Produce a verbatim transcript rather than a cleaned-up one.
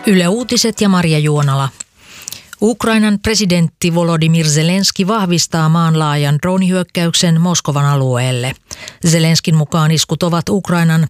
Yle Uutiset ja Marja Juonala. Ukrainan presidentti Volodymyr Zelenski vahvistaa maanlaajan dronihyökkäyksen Moskovan alueelle. Zelenskin mukaan iskut ovat Ukrainan